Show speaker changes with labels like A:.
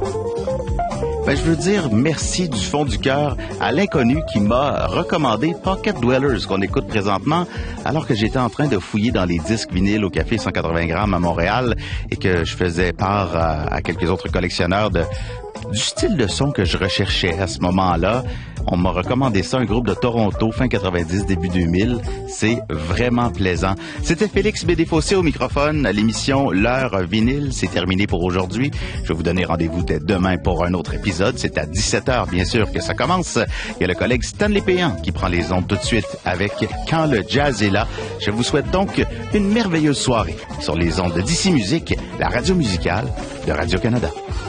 A: Je veux dire merci du fond du cœur à l'inconnu qui m'a recommandé Pocket Dwellers qu'on écoute présentement alors que j'étais en train de fouiller dans les disques vinyles au Café 180 grammes à Montréal et que je faisais part à quelques autres collectionneurs du style de son que je recherchais à ce moment-là. On m'a recommandé ça, un groupe de Toronto, fin 90, début 2000. C'est vraiment plaisant. C'était Félix Bédéfossé au microphone. L'émission L'heure vinyle, c'est terminé pour aujourd'hui. Je vais vous donner rendez-vous dès demain pour un autre épisode. C'est à 17h, bien sûr, que ça commence. Il y a le collègue Stanley Péan qui prend les ondes tout de suite avec Quand le jazz est là. Je vous souhaite donc une merveilleuse soirée sur les ondes d'Ici Musique, la radio musicale de Radio-Canada.